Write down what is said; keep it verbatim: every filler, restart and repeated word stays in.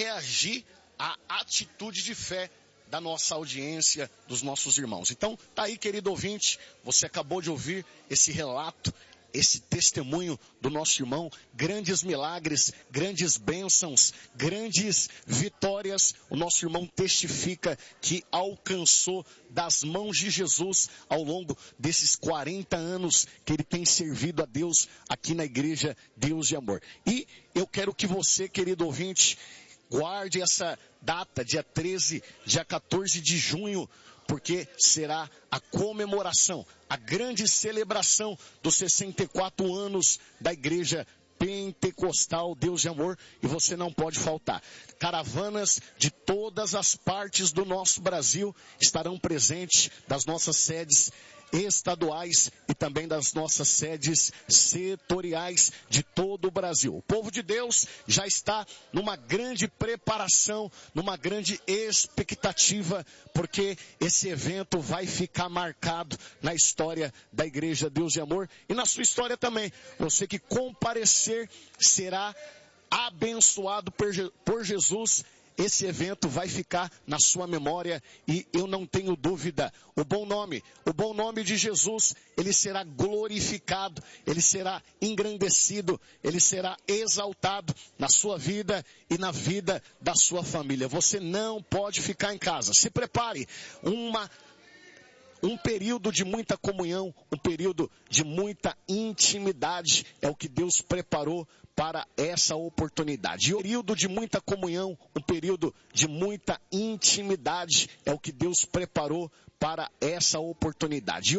reagir à atitude de fé da nossa audiência, dos nossos irmãos. Então, tá aí, querido ouvinte, você acabou de ouvir esse relato, esse testemunho do nosso irmão, grandes milagres, grandes bênçãos, grandes vitórias. O nosso irmão testifica que alcançou das mãos de Jesus ao longo desses quarenta anos que ele tem servido a Deus aqui na igreja Deus de Amor. E eu quero que você, querido ouvinte, guarde essa data, dia treze, dia quatorze de junho, porque será a comemoração, a grande celebração dos sessenta e quatro anos da Igreja Pentecostal Deus de Amor, e você não pode faltar. Caravanas de todas as partes do nosso Brasil estarão presentes, das nossas sedes estaduais e também das nossas sedes setoriais de todo o Brasil. O povo de Deus já está numa grande preparação, numa grande expectativa, porque esse evento vai ficar marcado na história da Igreja Deus de Amor e na sua história também. Você que comparecer será abençoado por Jesus. Esse evento vai ficar na sua memória e eu não tenho dúvida, o bom nome, o bom nome de Jesus, ele será glorificado, ele será engrandecido, ele será exaltado na sua vida e na vida da sua família. Você não pode ficar em casa. Se prepare, uma Um período de muita comunhão, um período de muita intimidade é o que Deus preparou para essa oportunidade. E um período de muita comunhão, um período de muita intimidade é o que Deus preparou para essa oportunidade.